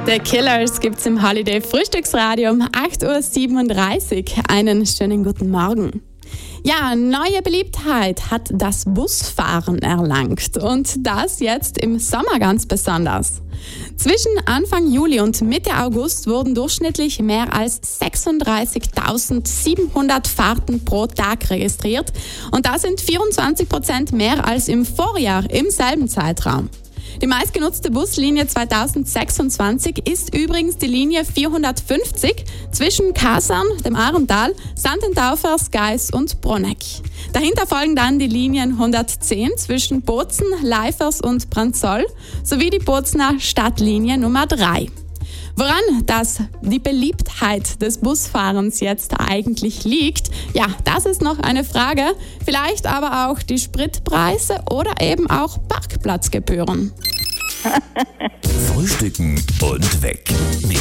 The Killers gibt's im Holiday Frühstücksradio um 8.37 Uhr. Einen schönen guten Morgen. Ja, neue Beliebtheit hat das Busfahren erlangt und das jetzt im Sommer ganz besonders. Zwischen Anfang Juli und Mitte August wurden durchschnittlich mehr als 36.700 Fahrten pro Tag registriert und das sind 24% mehr als im Vorjahr im selben Zeitraum. Die meistgenutzte Buslinie 2026 ist übrigens die Linie 450 zwischen Kasern, dem Aarental, Sandentaufers, Gais und Bronegg. Dahinter folgen dann die Linien 110 zwischen Bozen, Leifers und Branzoll sowie die Bozener Stadtlinie Nummer 3. Woran die Beliebtheit des Busfahrens jetzt eigentlich liegt, ja, das ist noch eine Frage. Vielleicht aber auch die Spritpreise oder eben auch Parkplatzgebühren. Frühstücken und weg. Mit